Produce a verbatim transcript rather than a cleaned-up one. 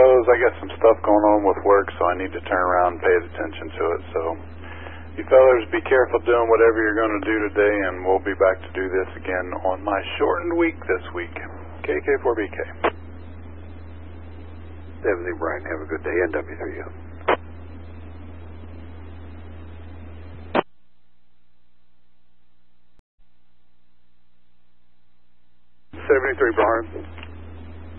fellas, I got some stuff going on with work, so I need to turn around and pay attention to it. So you fellas be careful doing whatever you're going to do today, and we'll be back to do this again on my shortened week this week. K K four B K. seventy, Brian. Have a good day. N W three U. seventy-three, Brian.